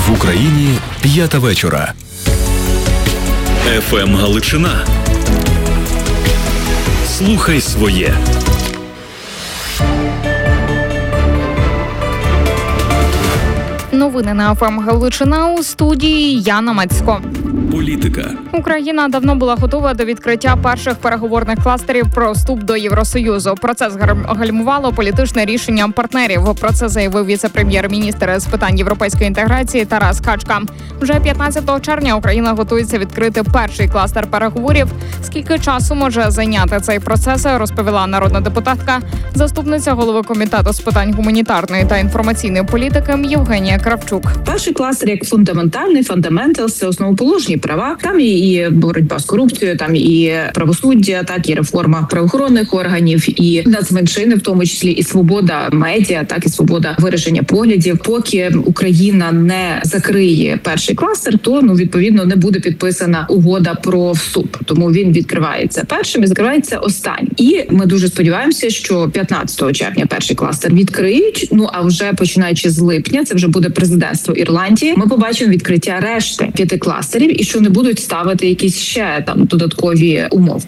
В Україні 5 вечора. ФМ Галичина. Слухай своє. Новини на ФМ Галичина, у студії Яна Мацько. Політика. Україна давно була готова до відкриття перших переговорних кластерів про вступ до Євросоюзу. Процес гальмувало політичне рішення партнерів. Про це заявив віце-прем'єр-міністр з питань європейської інтеграції Тарас Качка. Вже 15 червня Україна готується відкрити перший кластер переговорів. Скільки часу може зайняти цей процес, розповіла народна депутатка, заступниця голови комітету з питань гуманітарної та інформаційної політики Євгенія Кравчук. Перший кластер як фундаментальний, фундаменталс – це основоположні права. Там і боротьба з корупцією, там і правосуддя, так і реформа правоохоронних органів, і нацменшини, в тому числі і свобода медіа, так і свобода вираження поглядів. Поки Україна не закриє перший кластер, то відповідно не буде підписана угода про вступ. Тому він відкривається першим і закривається останнім. І ми дуже сподіваємося, що 15 червня перший кластер відкриють. А вже починаючи з липня, це вже буде президентство Ірландії. Ми побачимо відкриття решти 5 кластерів і що не будуть ставити якісь ще додаткові умови.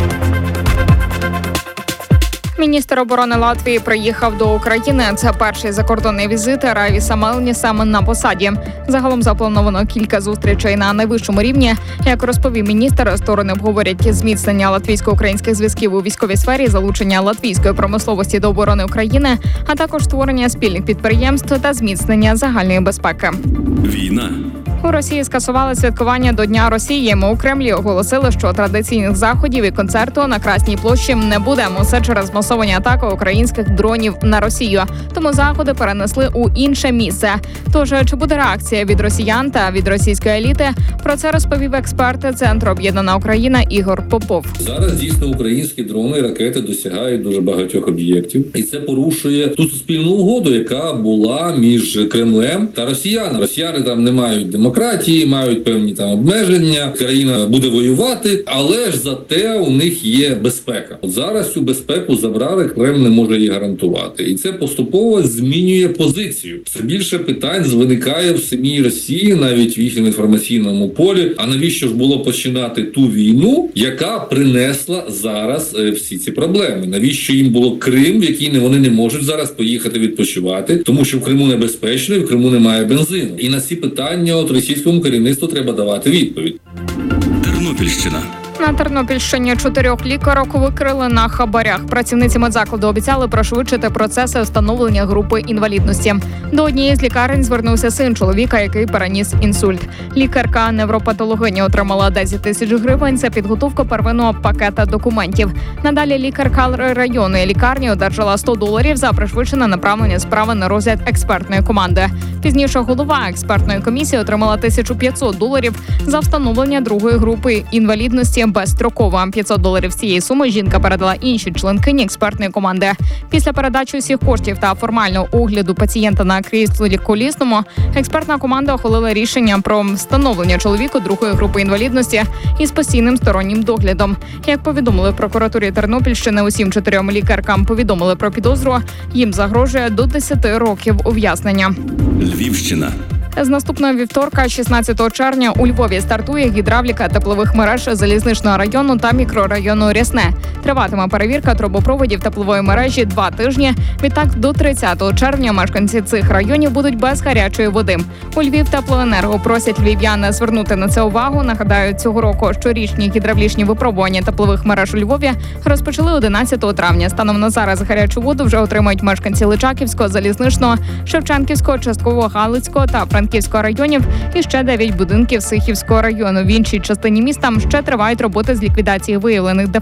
Міністр оборони Латвії приїхав до України. Це перший закордонний візит Райвіса Мелніса на посаді. Загалом заплановано кілька зустрічей на найвищому рівні. Як розповів міністр, сторони обговорять зміцнення латвійсько-українських зв'язків у військовій сфері, залучення латвійської промисловості до оборони України, а також створення спільних підприємств та зміцнення загальної безпеки. Війна. У Росії скасували святкування до Дня Росії. У Кремлі оголосили, що традиційних заходів і концерту на Красній площі не буде. Усе через масовані атаки українських дронів на Росію. Тому заходи перенесли у інше місце. Тож, чи буде реакція від росіян та від російської еліти? Про це розповів експерт Центру «Об'єднана Україна» Ігор Попов. Зараз дійсно українські дрони і ракети досягають дуже багатьох об'єктів. І це порушує ту суспільну угоду, яка була між Кремлем та росіянами. Росіяни там не мають демократії, мають певні обмеження, країна буде воювати, але ж зате у них є безпека. От зараз цю безпеку забрали, Кремль не може її гарантувати. І це поступово змінює позицію. Все більше питань виникає в самій Росії, навіть в їхньому інформаційному полі. А навіщо ж було починати ту війну, яка принесла зараз всі ці проблеми? Навіщо їм було Крим, в який вони не можуть зараз поїхати відпочивати, тому що в Криму небезпечно і в Криму немає бензину. І на ці питання російському керівництву треба давати відповідь. Тернопільщина. На Тернопільщині 4 лікарок викрили на хабарях. Працівниці медзакладу обіцяли пришвидшити процеси встановлення групи інвалідності. До однієї з лікарень звернувся син чоловіка, який переніс інсульт. Лікарка-невропатологиня отримала 10 тисяч гривень за підготовку первинного пакета документів. Надалі лікарка районної лікарні одержала $100 за пришвидшене направлення справи на розгляд експертної команди. Пізніше голова експертної комісії отримала $1500 за встановлення другої групи інвалідності безстроково. $500 з цієї суми жінка передала іншій членкині експертної команди. Після передачі усіх коштів та формального огляду пацієнта на кріслі колісному, експертна команда ухвалила рішення про встановлення чоловіку другої групи інвалідності із постійним стороннім доглядом. Як повідомили в прокуратурі Тернопільщини, усім 4 лікаркам повідомили про підозру. Їм загрожує до 10 років ув'язнення. Львівщина. З наступного вівторка, 16 червня, у Львові стартує гідравліка теплових мереж залізничного району та мікрорайону Рясне. Триватиме перевірка трубопроводів теплової мережі 2 тижні. Відтак, до 30 червня мешканці цих районів будуть без гарячої води. У Львівтеплоенерго просять львів'ян звернути на це увагу. Нагадаю, цього року щорічні гідравлічні випробування теплових мереж у Львові розпочали 11 травня. Станом на зараз гарячу воду вже отримають мешканці Личаківського, Залізничного, Шевченківського, частково Галицького та Франківського районів і ще 9 будинків Сихівського району. В іншій частині міста ще тривають роботи з ліквідації виявлених